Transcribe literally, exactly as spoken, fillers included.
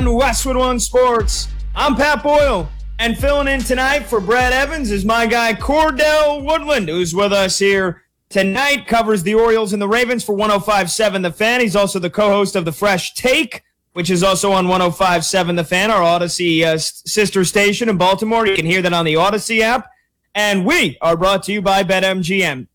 Westwood One Sports. I'm Pat Boyle, and filling in tonight for Brad Evans is my guy Cordell Woodland, who's with us here tonight, covers the Orioles and the Ravens for one oh five point seven The Fan. He's also the co-host of The Fresh Take, which is also on one oh five point seven The Fan, our Odyssey uh, sister station in Baltimore. You can hear that on the Odyssey app. And we are brought to you by BetMGM.